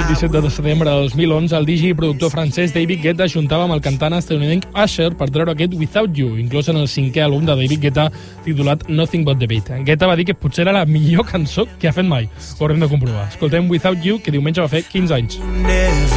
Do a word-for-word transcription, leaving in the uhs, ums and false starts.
nit disset de setembre de dos mil onze, el D J i productor francès David Guetta juntava amb el cantant estatunidenc Usher per treure aquest Without You, inclòs en el cinquè àlbum de David Guetta titulat Nothing But The Beat. Guetta va dir que potser era la millor cançó que ha fet mai. Ho haurem de comprovar. Escoltem Without You, que diumenge va fer quinze anys.